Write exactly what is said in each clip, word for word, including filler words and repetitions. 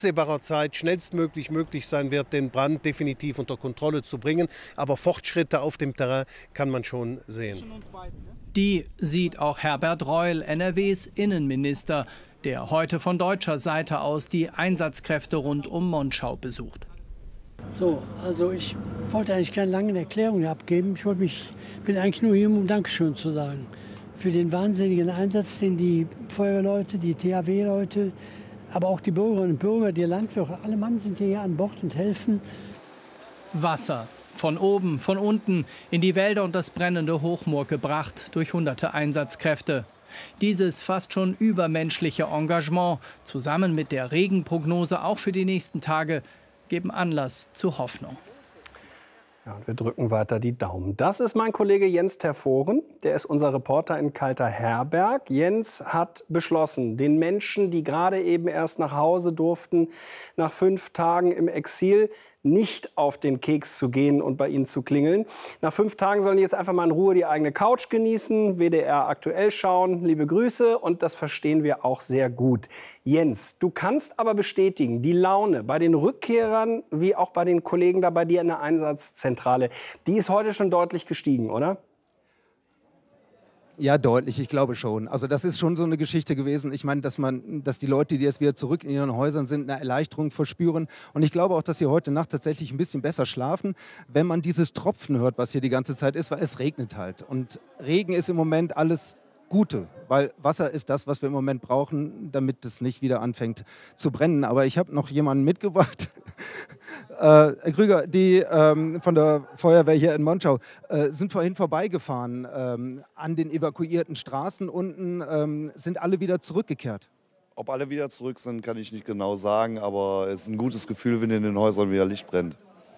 absehbarer Zeit schnellstmöglich möglich sein wird, den Brand definitiv unter Kontrolle zu bringen. Aber Fortschritte auf dem Terrain kann man schon sehen. Die sieht auch Herbert Reul, N R Ws Innenminister, der heute von deutscher Seite aus die Einsatzkräfte rund um Monschau besucht. So, also ich wollte eigentlich keine langen Erklärungen abgeben. Ich wollte mich, bin eigentlich nur hier, um Dankeschön zu sagen. Für den wahnsinnigen Einsatz, den die Feuerwehrleute, die T H W-Leute, aber auch die Bürgerinnen und Bürger, die Landwirte, alle Mann sind hier an Bord und helfen. Wasser. Von oben, von unten, in die Wälder und das brennende Hochmoor gebracht durch hunderte Einsatzkräfte. Dieses fast schon übermenschliche Engagement, zusammen mit der Regenprognose auch für die nächsten Tage, geben Anlass zu Hoffnung. Ja, und wir drücken weiter die Daumen. Das ist mein Kollege Jens Terforen. Der ist unser Reporter in Kalter-Herberg. Jens hat beschlossen, den Menschen, die gerade eben erst nach Hause durften, nach fünf Tagen im Exil, nicht auf den Keks zu gehen und bei ihnen zu klingeln. Nach fünf Tagen sollen die jetzt einfach mal in Ruhe die eigene Couch genießen, W D R aktuell schauen. Liebe Grüße, und das verstehen wir auch sehr gut. Jens, du kannst aber bestätigen, die Laune bei den Rückkehrern wie auch bei den Kollegen da bei dir in der Einsatzzentrale, die ist heute schon deutlich gestiegen, oder? Ja, deutlich, ich glaube schon. Also das ist schon so eine Geschichte gewesen. Ich meine, dass man, dass die Leute, die jetzt wieder zurück in ihren Häusern sind, eine Erleichterung verspüren. Und ich glaube auch, dass sie heute Nacht tatsächlich ein bisschen besser schlafen, wenn man dieses Tropfen hört, was hier die ganze Zeit ist, weil es regnet halt. Und Regen ist im Moment alles Gute, weil Wasser ist das, was wir im Moment brauchen, damit es nicht wieder anfängt zu brennen. Aber ich habe noch jemanden mitgebracht. Äh, Herr Krüger, die ähm, von der Feuerwehr hier in Monschau äh, sind vorhin vorbeigefahren ähm, an den evakuierten Straßen unten, ähm, sind alle wieder zurückgekehrt. Ob alle wieder zurück sind, kann ich nicht genau sagen, aber es ist ein gutes Gefühl, wenn in den Häusern wieder Licht brennt.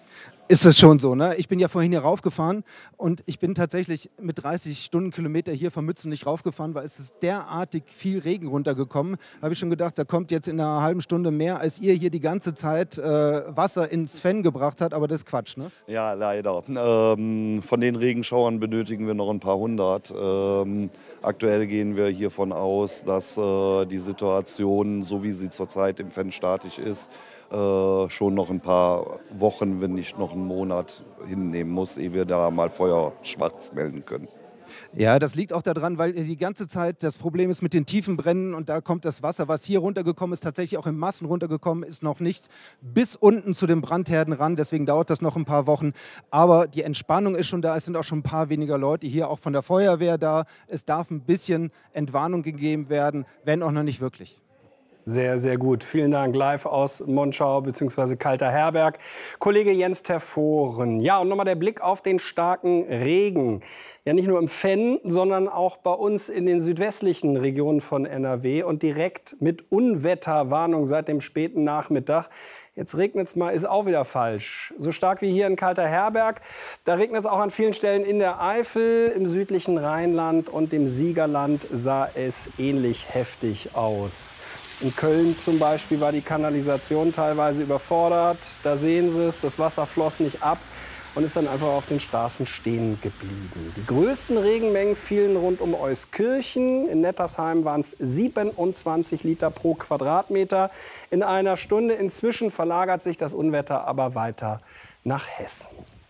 Ist es schon so, ne? Ich bin ja vorhin hier raufgefahren und ich bin tatsächlich mit dreißig Stundenkilometer hier von Mützen nicht raufgefahren, weil es ist derartig viel Regen runtergekommen. Da habe ich schon gedacht, da kommt jetzt in einer halben Stunde mehr, als ihr hier die ganze Zeit äh, Wasser ins Fenn gebracht habt, aber das ist Quatsch, ne? Ja, leider. Ähm, von den Regenschauern benötigen wir noch ein paar hundert. Ähm, aktuell gehen wir hiervon aus, dass äh, die Situation, so wie sie zurzeit im Fenn statisch ist, äh, schon noch ein paar Wochen, wenn nicht noch einen Monat hinnehmen muss, ehe wir da mal Feuer schwarz melden können. Ja, das liegt auch daran, weil die ganze Zeit das Problem ist mit den tiefen Brennen und da kommt das Wasser, was hier runtergekommen ist, tatsächlich auch in Massen runtergekommen, ist noch nicht bis unten zu den Brandherden ran, deswegen dauert das noch ein paar Wochen. Aber die Entspannung ist schon da, es sind auch schon ein paar weniger Leute hier, auch von der Feuerwehr da. Es darf ein bisschen Entwarnung gegeben werden, wenn auch noch nicht wirklich. Sehr, sehr gut. Vielen Dank. Live aus Monschau bzw. Kalter-Herberg. Kollege Jens Terforen. Ja, und nochmal der Blick auf den starken Regen. Ja, nicht nur im Fenn, sondern auch bei uns in den südwestlichen Regionen von N R W und direkt mit Unwetterwarnung seit dem späten Nachmittag. Jetzt regnet es mal, ist auch wieder falsch. So stark wie hier in Kalter-Herberg. Da regnet es auch an vielen Stellen in der Eifel, im südlichen Rheinland und dem Siegerland sah es ähnlich heftig aus. In Köln zum Beispiel war die Kanalisation teilweise überfordert. Da sehen Sie es, das Wasser floss nicht ab und ist dann einfach auf den Straßen stehen geblieben. Die größten Regenmengen fielen rund um Euskirchen. In Nettersheim waren es siebenundzwanzig Liter pro Quadratmeter in einer Stunde. Inzwischen verlagert sich das Unwetter aber weiter nach Hessen.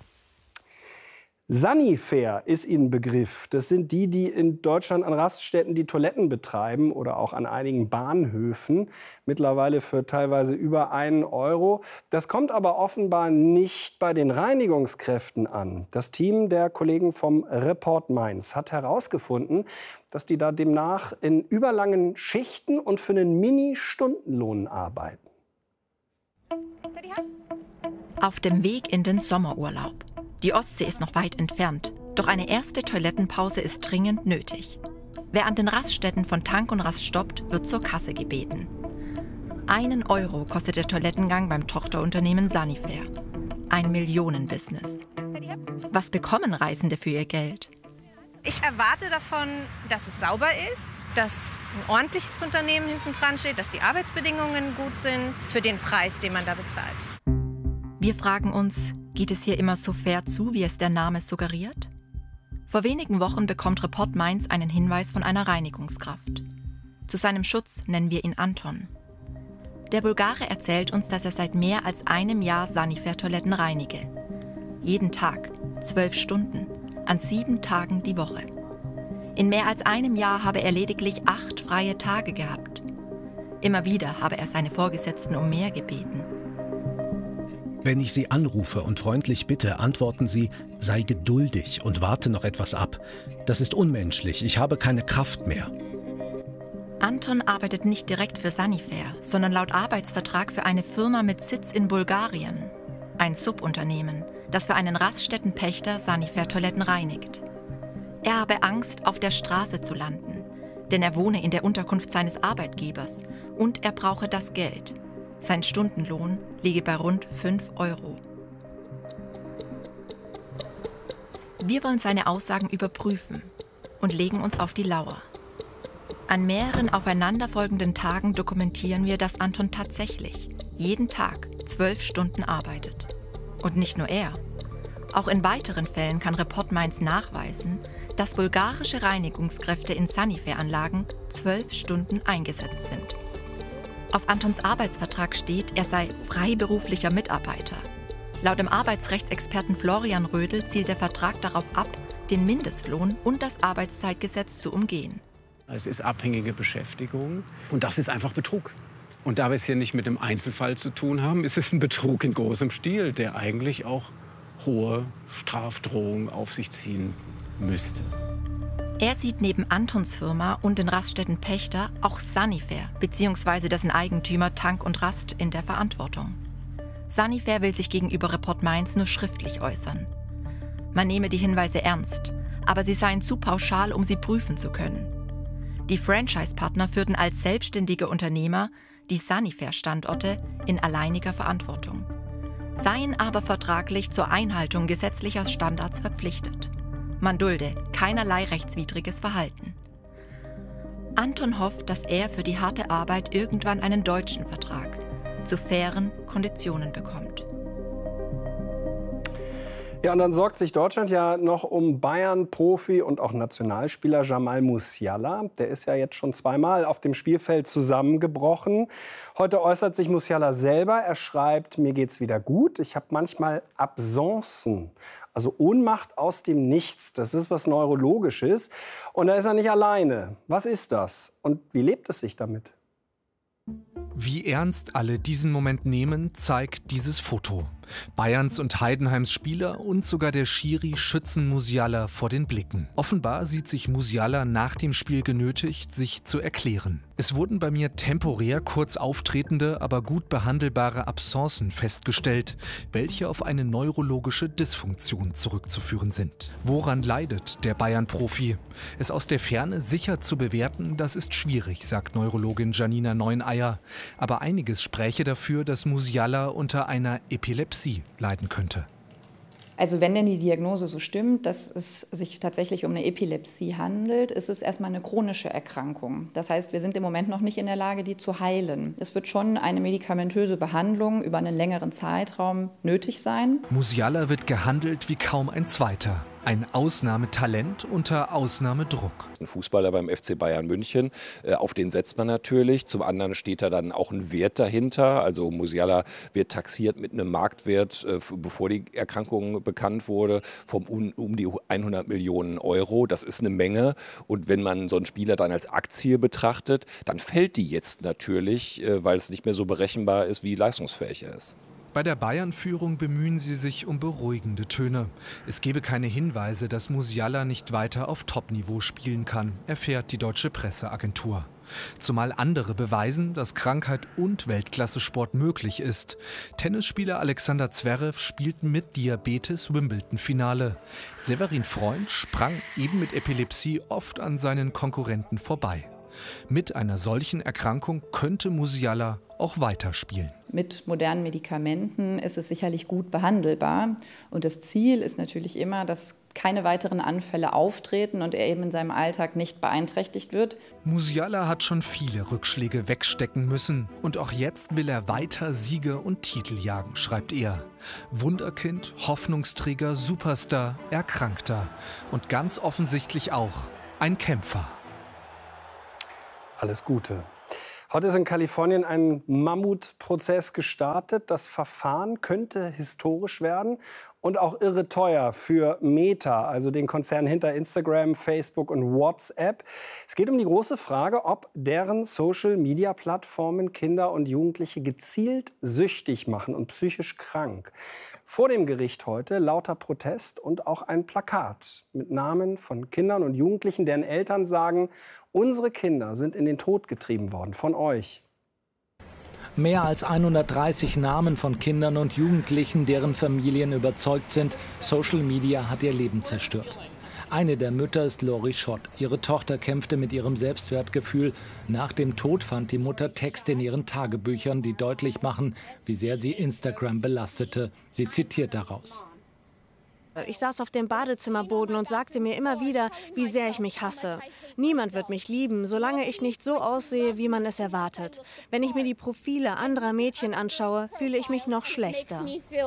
Sanifair ist Ihnen Begriff. Das sind die, die in Deutschland an Raststätten die Toiletten betreiben oder auch an einigen Bahnhöfen. Mittlerweile für teilweise über einen Euro. Das kommt aber offenbar nicht bei den Reinigungskräften an. Das Team der Kollegen vom Report Mainz hat herausgefunden, dass die da demnach in überlangen Schichten und für einen Mini-Stundenlohn arbeiten. Auf dem Weg in den Sommerurlaub. Die Ostsee ist noch weit entfernt, doch eine erste Toilettenpause ist dringend nötig. Wer an den Raststätten von Tank und Rast stoppt, wird zur Kasse gebeten. Einen Euro kostet der Toilettengang beim Tochterunternehmen Sanifair. Ein Millionenbusiness. Was bekommen Reisende für ihr Geld? Ich erwarte davon, dass es sauber ist, dass ein ordentliches Unternehmen hinten dran steht, dass die Arbeitsbedingungen gut sind für den Preis, den man da bezahlt. Wir fragen uns, geht es hier immer so fair zu, wie es der Name suggeriert? Vor wenigen Wochen bekommt Report Mainz einen Hinweis von einer Reinigungskraft. Zu seinem Schutz nennen wir ihn Anton. Der Bulgare erzählt uns, dass er seit mehr als einem Jahr Sanifair-Toiletten reinige. Jeden Tag, zwölf Stunden, an sieben Tagen die Woche. In mehr als einem Jahr habe er lediglich acht freie Tage gehabt. Immer wieder habe er seine Vorgesetzten um mehr gebeten. Wenn ich Sie anrufe und freundlich bitte, antworten Sie, sei geduldig und warte noch etwas ab. Das ist unmenschlich, ich habe keine Kraft mehr. Anton arbeitet nicht direkt für Sanifair, sondern laut Arbeitsvertrag für eine Firma mit Sitz in Bulgarien. Ein Subunternehmen, das für einen Raststättenpächter Sanifair-Toiletten reinigt. Er habe Angst, auf der Straße zu landen, denn er wohne in der Unterkunft seines Arbeitgebers und er brauche das Geld. Sein Stundenlohn liege bei rund fünf Euro. Wir wollen seine Aussagen überprüfen und legen uns auf die Lauer. An mehreren aufeinanderfolgenden Tagen dokumentieren wir, dass Anton tatsächlich jeden Tag zwölf Stunden arbeitet. Und nicht nur er. Auch in weiteren Fällen kann Report Mainz nachweisen, dass bulgarische Reinigungskräfte in Sanifair-Anlagen zwölf Stunden eingesetzt sind. Auf Antons Arbeitsvertrag steht, er sei freiberuflicher Mitarbeiter. Laut dem Arbeitsrechtsexperten Florian Rödel zielt der Vertrag darauf ab, den Mindestlohn und das Arbeitszeitgesetz zu umgehen. Es ist abhängige Beschäftigung und das ist einfach Betrug. Und da wir es hier nicht mit einem Einzelfall zu tun haben, ist es ein Betrug in großem Stil, der eigentlich auch hohe Strafdrohungen auf sich ziehen müsste. Er sieht neben Antons Firma und den Raststättenpächter auch Sanifair bzw. dessen Eigentümer Tank und Rast in der Verantwortung. Sanifair will sich gegenüber Report Mainz nur schriftlich äußern. Man nehme die Hinweise ernst, aber sie seien zu pauschal, um sie prüfen zu können. Die Franchise-Partner führten als selbstständige Unternehmer die Sanifair-Standorte in alleiniger Verantwortung, seien aber vertraglich zur Einhaltung gesetzlicher Standards verpflichtet. Man dulde keinerlei rechtswidriges Verhalten. Anton hofft, dass er für die harte Arbeit irgendwann einen deutschen Vertrag zu fairen Konditionen bekommt. Ja, und dann sorgt sich Deutschland ja noch um Bayern-Profi und auch Nationalspieler Jamal Musiala. Der ist ja jetzt schon zweimal auf dem Spielfeld zusammengebrochen. Heute äußert sich Musiala selber. Er schreibt, mir geht's wieder gut. Ich habe manchmal Absencen, also Ohnmacht aus dem Nichts. Das ist was Neurologisches. Und da ist er nicht alleine. Was ist das? Und wie lebt es sich damit? Wie ernst alle diesen Moment nehmen, zeigt dieses Foto. Bayerns und Heidenheims Spieler und sogar der Schiri schützen Musiala vor den Blicken. Offenbar sieht sich Musiala nach dem Spiel genötigt, sich zu erklären. Es wurden bei mir temporär kurz auftretende, aber gut behandelbare Absencen festgestellt, welche auf eine neurologische Dysfunktion zurückzuführen sind. Woran leidet der Bayern-Profi? Es aus der Ferne sicher zu bewerten, das ist schwierig, sagt Neurologin Janina Neuneier. Aber einiges spräche dafür, dass Musiala unter einer Epilepsie leiden könnte. Also wenn denn die Diagnose so stimmt, dass es sich tatsächlich um eine Epilepsie handelt, ist es erstmal eine chronische Erkrankung. Das heißt, wir sind im Moment noch nicht in der Lage, die zu heilen. Es wird schon eine medikamentöse Behandlung über einen längeren Zeitraum nötig sein. Musiala wird gehandelt wie kaum ein zweiter. Ein Ausnahmetalent unter Ausnahmedruck. Ein Fußballer beim F C Bayern München, äh, auf den setzt man natürlich. Zum anderen steht da dann auch ein Wert dahinter. Also Musiala wird taxiert mit einem Marktwert, äh, bevor die Erkrankung bekannt wurde, von um, um die hundert Millionen Euro. Das ist eine Menge. Und wenn man so einen Spieler dann als Aktie betrachtet, dann fällt die jetzt natürlich, äh, weil es nicht mehr so berechenbar ist, wie leistungsfähig er ist. Bei der Bayern-Führung bemühen sie sich um beruhigende Töne. Es gebe keine Hinweise, dass Musiala nicht weiter auf Top-Niveau spielen kann, erfährt die deutsche Presseagentur. Zumal andere beweisen, dass Krankheit und Weltklasse-Sport möglich ist. Tennisspieler Alexander Zverev spielt mit Diabetes Wimbledon-Finale. Severin Freund sprang eben mit Epilepsie oft an seinen Konkurrenten vorbei. Mit einer solchen Erkrankung könnte Musiala auch weiterspielen. Mit modernen Medikamenten ist es sicherlich gut behandelbar. Und das Ziel ist natürlich immer, dass keine weiteren Anfälle auftreten und er eben in seinem Alltag nicht beeinträchtigt wird. Musiala hat schon viele Rückschläge wegstecken müssen. Und auch jetzt will er weiter Siege und Titel jagen, schreibt er. Wunderkind, Hoffnungsträger, Superstar, Erkrankter. Und ganz offensichtlich auch ein Kämpfer. Alles Gute. Heute ist in Kalifornien ein Mammutprozess gestartet. Das Verfahren könnte historisch werden und auch irre teuer für Meta, also den Konzern hinter Instagram, Facebook und WhatsApp. Es geht um die große Frage, ob deren Social-Media-Plattformen Kinder und Jugendliche gezielt süchtig machen und psychisch krank. Vor dem Gericht heute lauter Protest und auch ein Plakat mit Namen von Kindern und Jugendlichen, deren Eltern sagen, unsere Kinder sind in den Tod getrieben worden von euch. Mehr als hundertdreißig Namen von Kindern und Jugendlichen, deren Familien überzeugt sind, Social Media hat ihr Leben zerstört. Eine der Mütter ist Lori Schott. Ihre Tochter kämpfte mit ihrem Selbstwertgefühl. Nach dem Tod fand die Mutter Texte in ihren Tagebüchern, die deutlich machen, wie sehr sie Instagram belastete. Sie zitiert daraus. Ich saß auf dem Badezimmerboden und sagte mir immer wieder, wie sehr ich mich hasse. Niemand wird mich lieben, solange ich nicht so aussehe, wie man es erwartet. Wenn ich mir die Profile anderer Mädchen anschaue, fühle ich mich noch schlechter.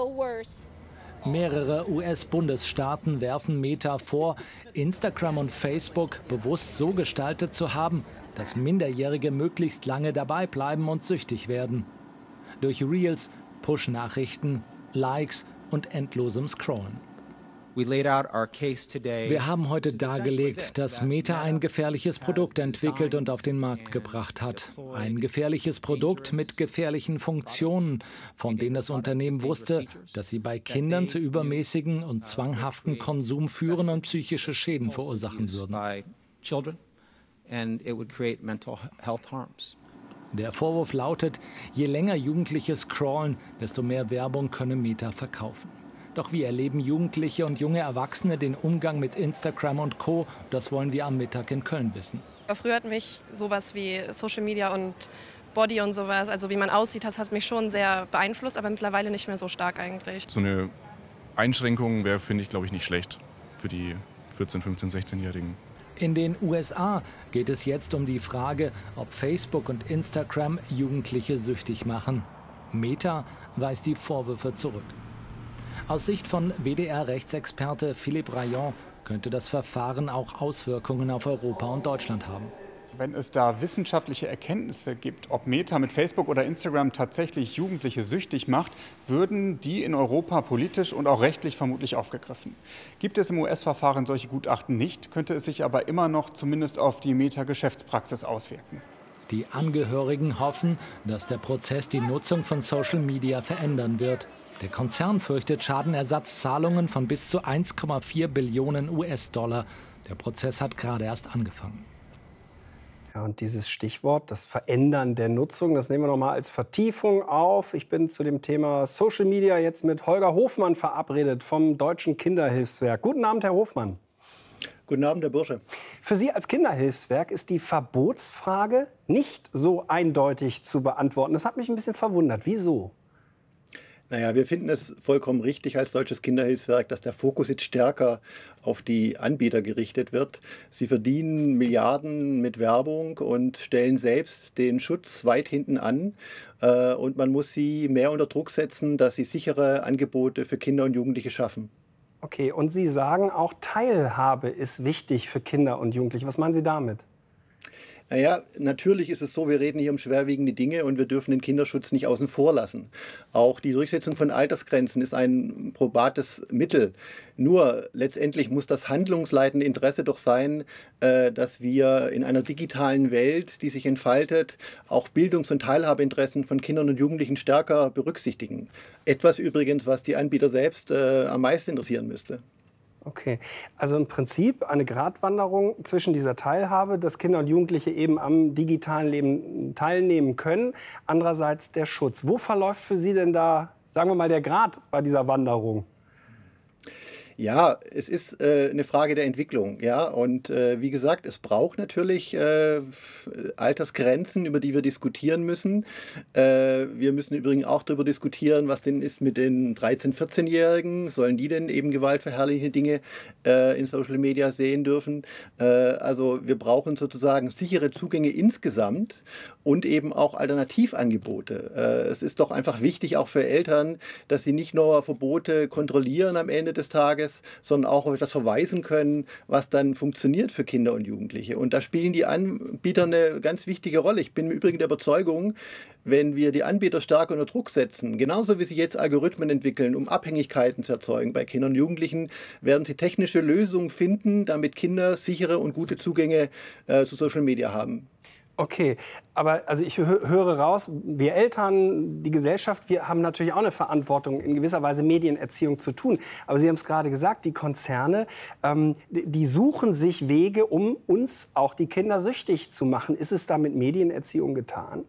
Mehrere U S-Bundesstaaten werfen Meta vor, Instagram und Facebook bewusst so gestaltet zu haben, dass Minderjährige möglichst lange dabei bleiben und süchtig werden. Durch Reels, Push-Nachrichten, Likes und endlosem Scrollen. Wir haben heute dargelegt, dass Meta ein gefährliches Produkt entwickelt und auf den Markt gebracht hat. Ein gefährliches Produkt mit gefährlichen Funktionen, von denen das Unternehmen wusste, dass sie bei Kindern zu übermäßigen und zwanghaften Konsum führen und psychische Schäden verursachen würden. Der Vorwurf lautet, je länger Jugendliche scrollen, desto mehr Werbung könne Meta verkaufen. Doch wie erleben Jugendliche und junge Erwachsene den Umgang mit Instagram und Co.? Das wollen wir am Mittag in Köln wissen. Früher hat mich sowas wie Social Media und Body und sowas, also wie man aussieht, das hat mich schon sehr beeinflusst, aber mittlerweile nicht mehr so stark eigentlich. So eine Einschränkung wäre, finde ich, glaube ich, nicht schlecht für die vierzehn-, fünfzehn-, sechzehnjährigen. In den U S A geht es jetzt um die Frage, ob Facebook und Instagram Jugendliche süchtig machen. Meta weist die Vorwürfe zurück. Aus Sicht von W D R-Rechtsexperte Philippe Rayon könnte das Verfahren auch Auswirkungen auf Europa und Deutschland haben. Wenn es da wissenschaftliche Erkenntnisse gibt, ob Meta mit Facebook oder Instagram tatsächlich Jugendliche süchtig macht, würden die in Europa politisch und auch rechtlich vermutlich aufgegriffen. Gibt es im U S-Verfahren solche Gutachten nicht, könnte es sich aber immer noch zumindest auf die Meta-Geschäftspraxis auswirken. Die Angehörigen hoffen, dass der Prozess die Nutzung von Social Media verändern wird. Der Konzern fürchtet Schadenersatzzahlungen von bis zu eins Komma vier Billionen U S-Dollar. Der Prozess hat gerade erst angefangen. Ja, und dieses Stichwort, das Verändern der Nutzung, das nehmen wir noch mal als Vertiefung auf. Ich bin zu dem Thema Social Media jetzt mit Holger Hofmann verabredet vom Deutschen Kinderhilfswerk. Guten Abend, Herr Hofmann. Guten Abend, Herr Bursche. Für Sie als Kinderhilfswerk ist die Verbotsfrage nicht so eindeutig zu beantworten. Das hat mich ein bisschen verwundert. Wieso? Naja, wir finden es vollkommen richtig als Deutsches Kinderhilfswerk, dass der Fokus jetzt stärker auf die Anbieter gerichtet wird. Sie verdienen Milliarden mit Werbung und stellen selbst den Schutz weit hinten an. Und man muss sie mehr unter Druck setzen, dass sie sichere Angebote für Kinder und Jugendliche schaffen. Okay, und Sie sagen auch, Teilhabe ist wichtig für Kinder und Jugendliche. Was meinen Sie damit? Naja, natürlich ist es so, wir reden hier um schwerwiegende Dinge und wir dürfen den Kinderschutz nicht außen vor lassen. Auch die Durchsetzung von Altersgrenzen ist ein probates Mittel. Nur letztendlich muss das handlungsleitende Interesse doch sein, äh, dass wir in einer digitalen Welt, die sich entfaltet, auch Bildungs- und Teilhabeinteressen von Kindern und Jugendlichen stärker berücksichtigen. Etwas übrigens, was die Anbieter selbst äh, am meisten interessieren müsste. Okay, also im Prinzip eine Gratwanderung zwischen dieser Teilhabe, dass Kinder und Jugendliche eben am digitalen Leben teilnehmen können, andererseits der Schutz. Wo verläuft für Sie denn da, sagen wir mal, der Grat bei dieser Wanderung? Ja, es ist äh, eine Frage der Entwicklung. Ja? Und äh, wie gesagt, es braucht natürlich äh, Altersgrenzen, über die wir diskutieren müssen. Äh, wir müssen übrigens auch darüber diskutieren, was denn ist mit den dreizehn-, vierzehnjährigen. Sollen die denn eben gewaltverherrlichende Dinge äh, in Social Media sehen dürfen? Äh, also wir brauchen sozusagen sichere Zugänge insgesamt und eben auch Alternativangebote. Äh, es ist doch einfach wichtig, auch für Eltern, dass sie nicht nur Verbote kontrollieren am Ende des Tages, Lernprozess, sondern auch auf etwas verweisen können, was dann funktioniert für Kinder und Jugendliche. Und da spielen die Anbieter eine ganz wichtige Rolle. Ich bin im Übrigen der Überzeugung, wenn wir die Anbieter stark unter Druck setzen, genauso wie sich jetzt Algorithmen entwickeln, um Abhängigkeiten zu erzeugen bei Kindern und Jugendlichen, werden sie technische Lösungen finden, damit Kinder sichere und gute Zugänge äh, zu Social Media haben. Okay, aber also ich höre raus, wir Eltern, die Gesellschaft, wir haben natürlich auch eine Verantwortung, in gewisser Weise Medienerziehung zu tun. Aber Sie haben es gerade gesagt, die Konzerne, ähm, die suchen sich Wege, um uns, auch die Kinder, süchtig zu machen. Ist es da mit Medienerziehung getan?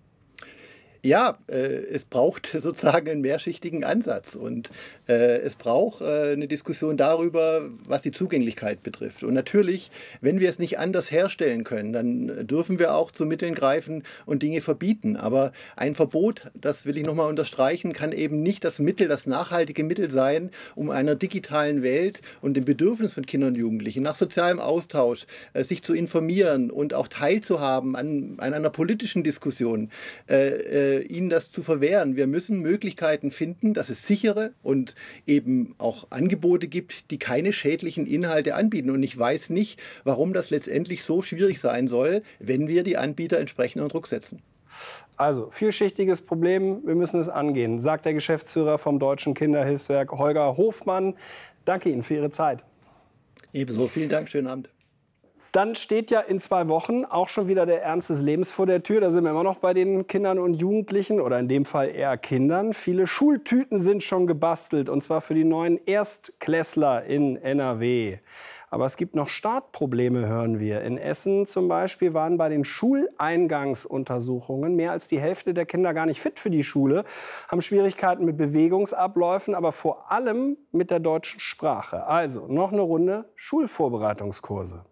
Ja, äh, es braucht sozusagen einen mehrschichtigen Ansatz und äh, es braucht äh, eine Diskussion darüber, was die Zugänglichkeit betrifft. Und natürlich, wenn wir es nicht anders herstellen können, dann dürfen wir auch zu Mitteln greifen und Dinge verbieten. Aber ein Verbot, das will ich nochmal unterstreichen, kann eben nicht das Mittel, das nachhaltige Mittel sein, um einer digitalen Welt und dem Bedürfnis von Kindern und Jugendlichen nach sozialem Austausch äh, sich zu informieren und auch teilzuhaben an, an einer politischen Diskussion, äh, äh, ihnen das zu verwehren. Wir müssen Möglichkeiten finden, dass es sichere und eben auch Angebote gibt, die keine schädlichen Inhalte anbieten. Und ich weiß nicht, warum das letztendlich so schwierig sein soll, wenn wir die Anbieter entsprechend unter Druck setzen. Also, vielschichtiges Problem, wir müssen es angehen, sagt der Geschäftsführer vom Deutschen Kinderhilfswerk Holger Hofmann. Danke Ihnen für Ihre Zeit. Ebenso, vielen Dank, schönen Abend. Dann steht ja in zwei Wochen auch schon wieder der Ernst des Lebens vor der Tür. Da sind wir immer noch bei den Kindern und Jugendlichen oder in dem Fall eher Kindern. Viele Schultüten sind schon gebastelt und zwar für die neuen Erstklässler in N R W. Aber es gibt noch Startprobleme, hören wir. In Essen zum Beispiel waren bei den Schuleingangsuntersuchungen mehr als die Hälfte der Kinder gar nicht fit für die Schule, haben Schwierigkeiten mit Bewegungsabläufen, aber vor allem mit der deutschen Sprache. Also noch eine Runde Schulvorbereitungskurse.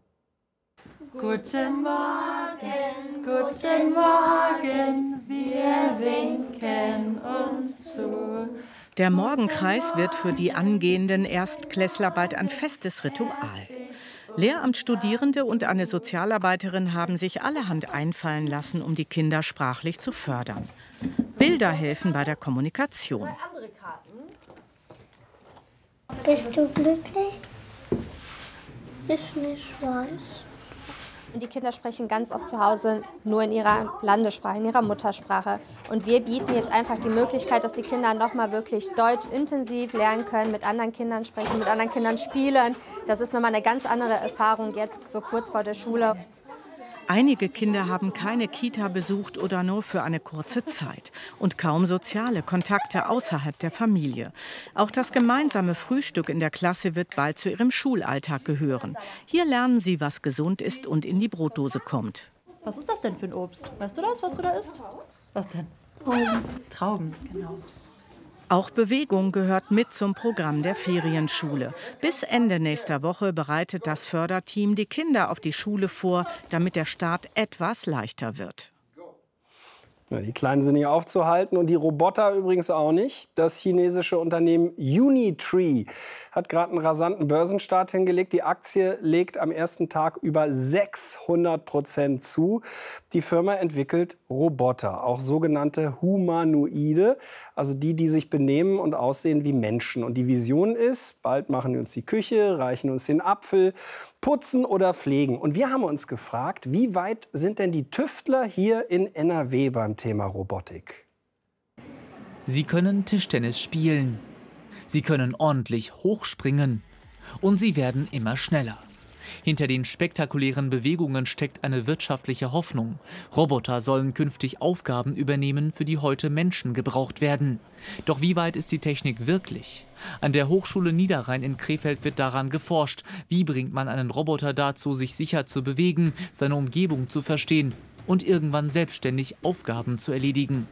Guten Morgen, guten Morgen, wir winken uns zu. Der Morgenkreis wird für die angehenden Erstklässler bald ein festes Ritual. Lehramtsstudierende und eine Sozialarbeiterin haben sich allerhand einfallen lassen, um die Kinder sprachlich zu fördern. Bilder helfen bei der Kommunikation. Bist du glücklich? Ich nicht weiß. Die Kinder sprechen ganz oft zu Hause nur in ihrer Landessprache, in ihrer Muttersprache. Und wir bieten jetzt einfach die Möglichkeit, dass die Kinder noch mal wirklich Deutsch intensiv lernen können, mit anderen Kindern sprechen, mit anderen Kindern spielen. Das ist nochmal eine ganz andere Erfahrung jetzt so kurz vor der Schule. Einige Kinder haben keine Kita besucht oder nur für eine kurze Zeit und kaum soziale Kontakte außerhalb der Familie. Auch das gemeinsame Frühstück in der Klasse wird bald zu ihrem Schulalltag gehören. Hier lernen sie, was gesund ist und in die Brotdose kommt. Was ist das denn für ein Obst? Weißt du das, was du da isst? Was denn? Trauben. Trauben, genau. Auch Bewegung gehört mit zum Programm der Ferienschule. Bis Ende nächster Woche bereitet das Förderteam die Kinder auf die Schule vor, damit der Start etwas leichter wird. Ja, die Kleinen sind nicht aufzuhalten und die Roboter übrigens auch nicht. Das chinesische Unternehmen Unitree hat gerade einen rasanten Börsenstart hingelegt. Die Aktie legt am ersten Tag über sechshundert Prozent zu. Die Firma entwickelt Roboter, auch sogenannte Humanoide, also die, die sich benehmen und aussehen wie Menschen. Und die Vision ist, bald machen die uns die Küche, reichen uns den Apfel, putzen oder pflegen. Und wir haben uns gefragt, wie weit sind denn die Tüftler hier in N R W beim Thema Robotik? Sie können Tischtennis spielen. Sie können ordentlich hochspringen. Und sie werden immer schneller. Hinter den spektakulären Bewegungen steckt eine wirtschaftliche Hoffnung. Roboter sollen künftig Aufgaben übernehmen, für die heute Menschen gebraucht werden. Doch wie weit ist die Technik wirklich? An der Hochschule Niederrhein in Krefeld wird daran geforscht. Wie bringt man einen Roboter dazu, sich sicher zu bewegen, seine Umgebung zu verstehen und irgendwann selbstständig Aufgaben zu erledigen?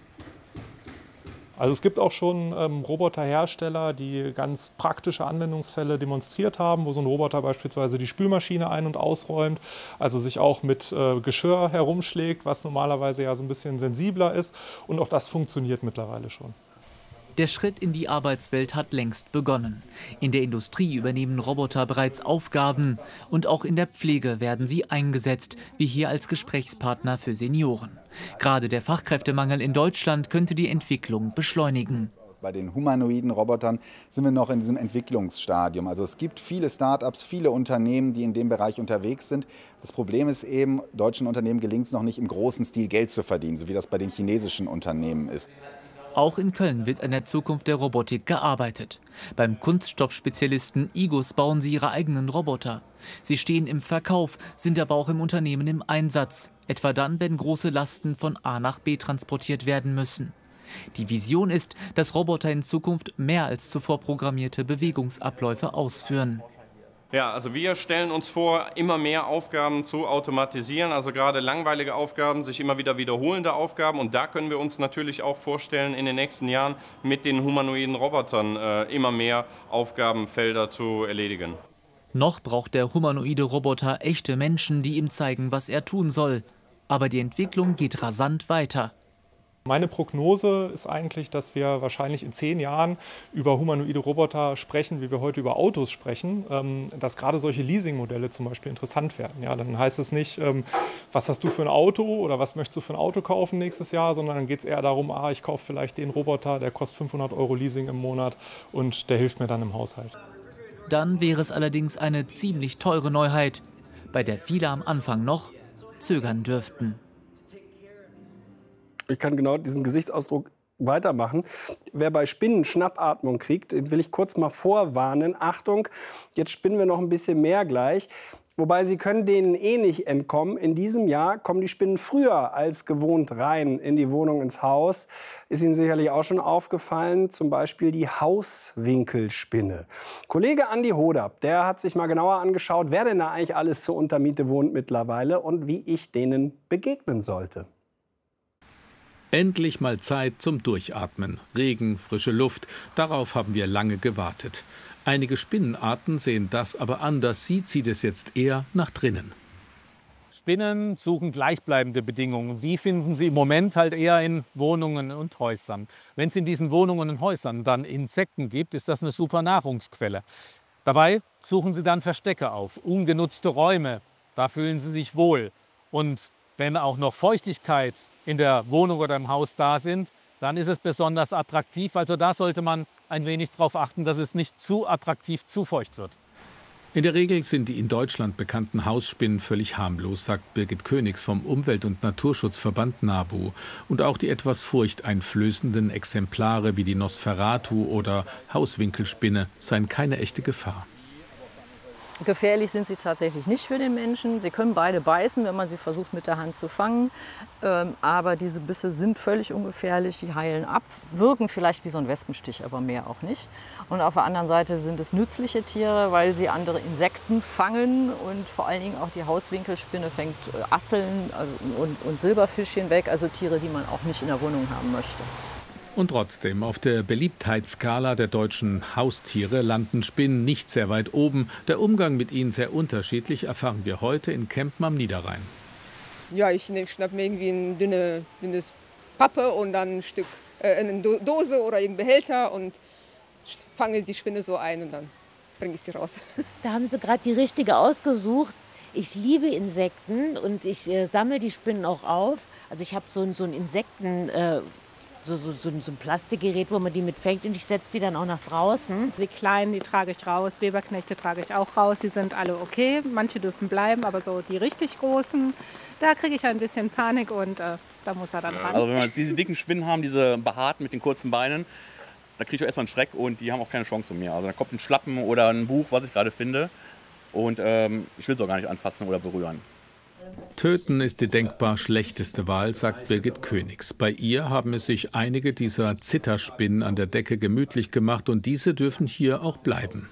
Also es gibt auch schon ähm, Roboterhersteller, die ganz praktische Anwendungsfälle demonstriert haben, wo so ein Roboter beispielsweise die Spülmaschine ein- und ausräumt, also sich auch mit äh, Geschirr herumschlägt, was normalerweise ja so ein bisschen sensibler ist. Und auch das funktioniert mittlerweile schon. Der Schritt in die Arbeitswelt hat längst begonnen. In der Industrie übernehmen Roboter bereits Aufgaben. Und auch in der Pflege werden sie eingesetzt, wie hier als Gesprächspartner für Senioren. Gerade der Fachkräftemangel in Deutschland könnte die Entwicklung beschleunigen. Bei den humanoiden Robotern sind wir noch in diesem Entwicklungsstadium. Also es gibt viele Start-ups, viele Unternehmen, die in dem Bereich unterwegs sind. Das Problem ist eben, deutschen Unternehmen gelingt es noch nicht im großen Stil Geld zu verdienen, so wie das bei den chinesischen Unternehmen ist. Auch in Köln wird an der Zukunft der Robotik gearbeitet. Beim Kunststoffspezialisten Igos bauen sie ihre eigenen Roboter. Sie stehen im Verkauf, sind aber auch im Unternehmen im Einsatz. Etwa dann, wenn große Lasten von A nach B transportiert werden müssen. Die Vision ist, dass Roboter in Zukunft mehr als zuvor programmierte Bewegungsabläufe ausführen. Ja, also wir stellen uns vor, immer mehr Aufgaben zu automatisieren, also gerade langweilige Aufgaben, sich immer wieder wiederholende Aufgaben. Und da können wir uns natürlich auch vorstellen, in den nächsten Jahren mit den humanoiden Robotern äh, immer mehr Aufgabenfelder zu erledigen. Noch braucht der humanoide Roboter echte Menschen, die ihm zeigen, was er tun soll. Aber die Entwicklung geht rasant weiter. Meine Prognose ist eigentlich, dass wir wahrscheinlich in zehn Jahren über humanoide Roboter sprechen, wie wir heute über Autos sprechen, ähm, dass gerade solche Leasingmodelle zum Beispiel interessant werden. Ja, dann heißt es nicht, ähm, was hast du für ein Auto oder was möchtest du für ein Auto kaufen nächstes Jahr, sondern dann geht es eher darum, ah, ich kaufe vielleicht den Roboter, der kostet fünfhundert Euro Leasing im Monat und der hilft mir dann im Haushalt. Dann wäre es allerdings eine ziemlich teure Neuheit, bei der viele am Anfang noch zögern dürften. Ich kann genau diesen Gesichtsausdruck weitermachen. Wer bei Spinnen Schnappatmung kriegt, den will ich kurz mal vorwarnen. Achtung, jetzt spinnen wir noch ein bisschen mehr gleich. Wobei sie können denen eh nicht entkommen. In diesem Jahr kommen die Spinnen früher als gewohnt rein in die Wohnung, ins Haus. Ist Ihnen sicherlich auch schon aufgefallen, zum Beispiel die Hauswinkelspinne. Kollege Andi Hodab, der hat sich mal genauer angeschaut, wer denn da eigentlich alles zur Untermiete wohnt mittlerweile und wie ich denen begegnen sollte. Endlich mal Zeit zum Durchatmen. Regen, frische Luft, darauf haben wir lange gewartet. Einige Spinnenarten sehen das aber anders. Sie zieht es jetzt eher nach drinnen. Spinnen suchen gleichbleibende Bedingungen. Die finden sie im Moment halt eher in Wohnungen und Häusern. Wenn es in diesen Wohnungen und Häusern dann Insekten gibt, ist das eine super Nahrungsquelle. Dabei suchen sie dann Verstecke auf, ungenutzte Räume. Da fühlen sie sich wohl. Und wenn auch noch Feuchtigkeit in der Wohnung oder im Haus da sind, dann ist es besonders attraktiv. Also da sollte man ein wenig darauf achten, dass es nicht zu attraktiv, zu feucht wird. In der Regel sind die in Deutschland bekannten Hausspinnen völlig harmlos, sagt Birgit Königs vom Umwelt- und Naturschutzverband NABU. Und auch die etwas furchteinflößenden Exemplare wie die Nosferatu oder Hauswinkelspinne seien keine echte Gefahr. Gefährlich sind sie tatsächlich nicht für den Menschen. Sie können beide beißen, wenn man sie versucht mit der Hand zu fangen. Ähm, aber diese Bisse sind völlig ungefährlich, die heilen ab, wirken vielleicht wie so ein Wespenstich, aber mehr auch nicht. Und auf der anderen Seite sind es nützliche Tiere, weil sie andere Insekten fangen und vor allen Dingen auch die Hauswinkelspinne fängt Asseln und, und Silberfischchen weg, also Tiere, die man auch nicht in der Wohnung haben möchte. Und trotzdem, auf der Beliebtheitsskala der deutschen Haustiere landen Spinnen nicht sehr weit oben. Der Umgang mit ihnen sehr unterschiedlich, erfahren wir heute in Kempen am Niederrhein. Ja, ich schnappe mir irgendwie ein dünne, dünnes Pappe und dann ein Stück, äh, eine Dose oder irgendein Behälter und fange die Spinne so ein und dann bringe ich sie raus. Da haben sie gerade die richtige ausgesucht. Ich liebe Insekten und ich äh, sammle die Spinnen auch auf. Also ich habe so, so ein Insekten... Äh, So, so, so, so ein Plastikgerät, wo man die mitfängt und ich setze die dann auch nach draußen. Die Kleinen, die trage ich raus, Weberknechte trage ich auch raus, die sind alle okay. Manche dürfen bleiben, aber so die richtig Großen, da kriege ich ein bisschen Panik und äh, da muss er dann ran. Also wenn wir jetzt diese dicken Spinnen haben, diese behaarten mit den kurzen Beinen, da kriege ich erstmal einen Schreck und die haben auch keine Chance von mir. Also da kommt ein Schlappen oder ein Buch, was ich gerade finde und ähm, ich will es auch gar nicht anfassen oder berühren. Töten ist die denkbar schlechteste Wahl, sagt Birgit Königs. Bei ihr haben es sich einige dieser Zitterspinnen an der Decke gemütlich gemacht und diese dürfen hier auch bleiben.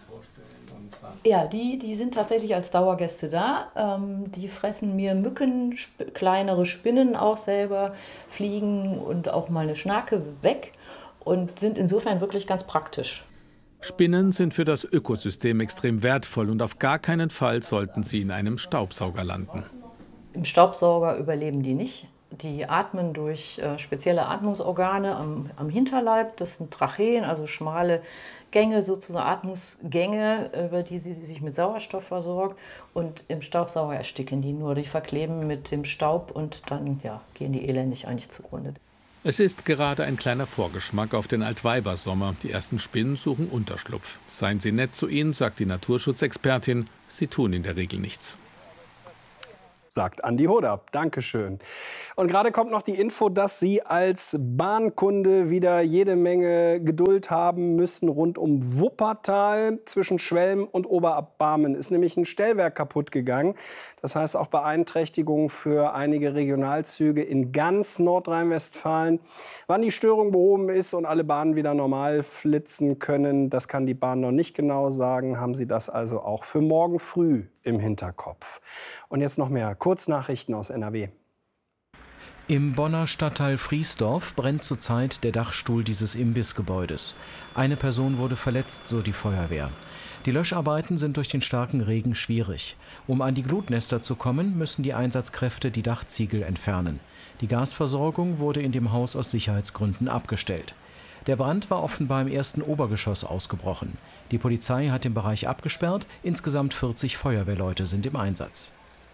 Ja, die, die sind tatsächlich als Dauergäste da. Ähm, die fressen mir Mücken, sp- kleinere Spinnen auch selber, Fliegen und auch mal eine Schnake weg und sind insofern wirklich ganz praktisch. Spinnen sind für das Ökosystem extrem wertvoll und auf gar keinen Fall sollten sie in einem Staubsauger landen. Im Staubsauger überleben die nicht. Die atmen durch äh, spezielle Atmungsorgane am, am Hinterleib. Das sind Tracheen, also schmale Gänge, sozusagen Atmungsgänge, über die sie sich mit Sauerstoff versorgt. Und im Staubsauger ersticken die nur. Die verkleben mit dem Staub und dann ja, gehen die elendig eigentlich zugrunde. Es ist gerade ein kleiner Vorgeschmack auf den Altweibersommer. Die ersten Spinnen suchen Unterschlupf. Seien Sie nett zu ihnen, sagt die Naturschutzexpertin. Sie tun in der Regel nichts. Sagt Andi Hodab. Dankeschön. Und gerade kommt noch die Info, dass Sie als Bahnkunde wieder jede Menge Geduld haben müssen rund um Wuppertal. Zwischen Schwelm und Oberbarmen ist nämlich ein Stellwerk kaputt gegangen. Das heißt auch Beeinträchtigungen für einige Regionalzüge in ganz Nordrhein-Westfalen. Wann die Störung behoben ist und alle Bahnen wieder normal flitzen können, das kann die Bahn noch nicht genau sagen. Haben Sie das also auch für morgen früh im Hinterkopf. Und jetzt noch mehr Kurznachrichten aus N R W. Im Bonner Stadtteil Friesdorf brennt zurzeit der Dachstuhl dieses Imbissgebäudes. Eine Person wurde verletzt, so die Feuerwehr. Die Löscharbeiten sind durch den starken Regen schwierig. Um an die Glutnester zu kommen, müssen die Einsatzkräfte die Dachziegel entfernen. Die Gasversorgung wurde in dem Haus aus Sicherheitsgründen abgestellt. Der Brand war offenbar im ersten Obergeschoss ausgebrochen. Die Polizei hat den Bereich abgesperrt. Insgesamt vierzig Feuerwehrleute sind im Einsatz.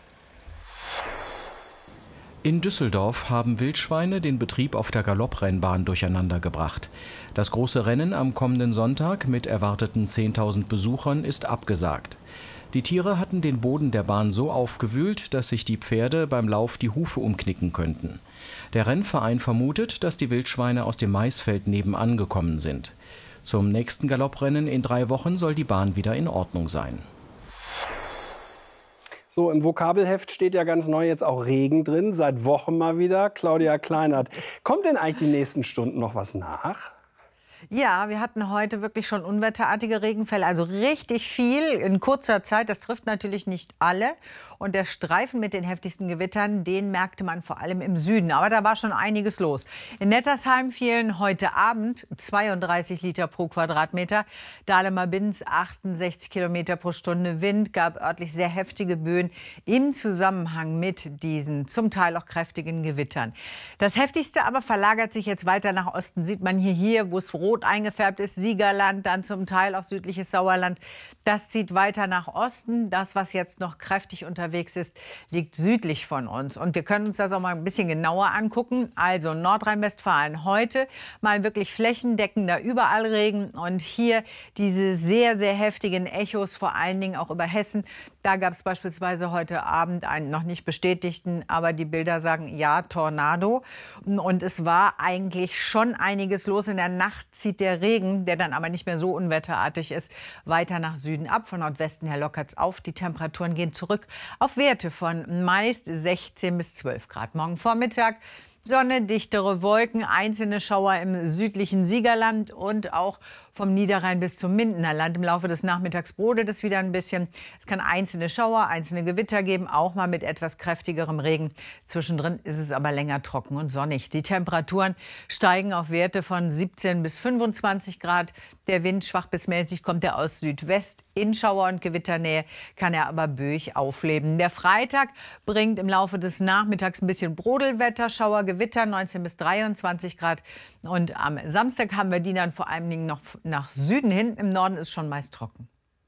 In Düsseldorf haben Wildschweine den Betrieb auf der Galopprennbahn durcheinandergebracht. Das große Rennen am kommenden Sonntag mit erwarteten zehntausend Besuchern ist abgesagt. Die Tiere hatten den Boden der Bahn so aufgewühlt, dass sich die Pferde beim Lauf die Hufe umknicken könnten. Der Rennverein vermutet, dass die Wildschweine aus dem Maisfeld nebenan gekommen sind. Zum nächsten Galopprennen in drei Wochen soll die Bahn wieder in Ordnung sein. So, im Vokabelheft steht ja ganz neu jetzt auch Regen drin, seit Wochen mal wieder. Claudia Kleinert, kommt denn eigentlich die nächsten Stunden noch was nach? Ja, wir hatten heute wirklich schon unwetterartige Regenfälle, also richtig viel in kurzer Zeit. Das trifft natürlich nicht alle. Und der Streifen mit den heftigsten Gewittern, den merkte man vor allem im Süden. Aber da war schon einiges los. In Nettersheim fielen heute Abend zweiunddreißig Liter pro Quadratmeter. Dahlemer-Binz achtundsechzig Kilometer pro Stunde Wind, gab örtlich sehr heftige Böen im Zusammenhang mit diesen zum Teil auch kräftigen Gewittern. Das heftigste aber verlagert sich jetzt weiter nach Osten. Sieht man hier, hier wo es rot eingefärbt ist, Siegerland, dann zum Teil auch südliches Sauerland. Das zieht weiter nach Osten. Das, was jetzt noch kräftig unterwegs ist, liegt südlich von uns. Und wir können uns das auch mal ein bisschen genauer angucken. Also Nordrhein-Westfalen heute mal wirklich flächendeckender, überall Regen. Und hier diese sehr, sehr heftigen Echos, vor allen Dingen auch über Hessen. Da gab es beispielsweise heute Abend einen noch nicht bestätigten, aber die Bilder sagen ja, Tornado. Und es war eigentlich schon einiges los. In der Nacht zieht der Regen, der dann aber nicht mehr so unwetterartig ist, weiter nach Süden ab. Von Nordwesten her lockert es auf. Die Temperaturen gehen zurück auf Werte von meist sechzehn bis zwölf Grad. Morgen Vormittag Sonne, dichtere Wolken, einzelne Schauer im südlichen Siegerland und auch vom Niederrhein bis zum Mindener Land. Im Laufe des Nachmittags brodelt es wieder ein bisschen. Es kann einzelne Schauer, einzelne Gewitter geben, auch mal mit etwas kräftigerem Regen. Zwischendrin ist es aber länger trocken und sonnig. Die Temperaturen steigen auf Werte von siebzehn bis fünfundzwanzig Grad. Der Wind schwach bis mäßig kommt er aus Südwest. In Schauer- und Gewitternähe kann er aber böig aufleben. Der Freitag bringt im Laufe des Nachmittags ein bisschen Brodelwetter, Schauer, Gewitter, neunzehn bis dreiundzwanzig Grad. Und am Samstag haben wir die dann vor allen Dingen noch nach Süden hin. Im Norden ist schon meist trocken.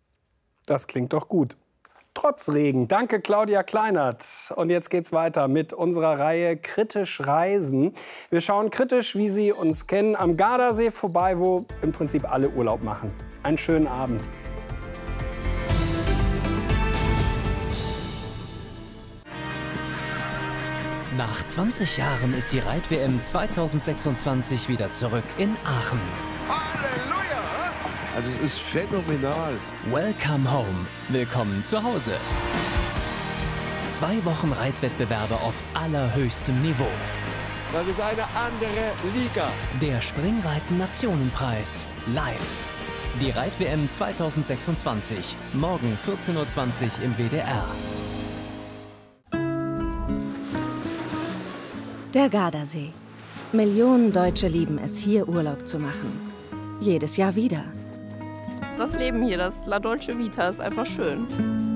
Das klingt doch gut. Trotz Regen. Danke, Claudia Kleinert. Und jetzt geht's weiter mit unserer Reihe Kritisch Reisen. Wir schauen kritisch, wie Sie uns kennen, am Gardasee vorbei, wo im Prinzip alle Urlaub machen. Einen schönen Abend. Nach zwanzig Jahren ist die Reit-W M zweitausendsechsundzwanzig wieder zurück in Aachen. Halleluja! Also es ist phänomenal. Welcome home. Willkommen zu Hause. Zwei Wochen Reitwettbewerbe auf allerhöchstem Niveau. Das ist eine andere Liga. Der Springreiten-Nationenpreis. Live. Die Reit-W M zweitausendsechsundzwanzig. Morgen vierzehn Uhr zwanzig im W D R. Der Gardasee. Millionen Deutsche lieben es, hier Urlaub zu machen. Jedes Jahr wieder. Das Leben hier, das La Dolce Vita, ist einfach schön.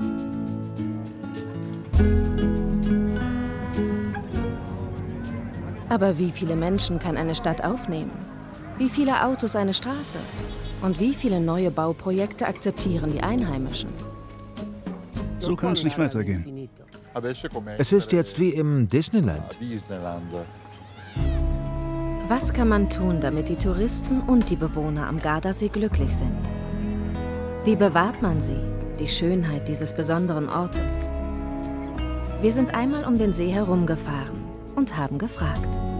Aber wie viele Menschen kann eine Stadt aufnehmen? Wie viele Autos eine Straße? Und wie viele neue Bauprojekte akzeptieren die Einheimischen? So kann es nicht weitergehen. Es ist jetzt wie im Disneyland. Was kann man tun, damit die Touristen und die Bewohner am Gardasee glücklich sind? Wie bewahrt man sie, die Schönheit dieses besonderen Ortes? Wir sind einmal um den See herumgefahren und haben gefragt.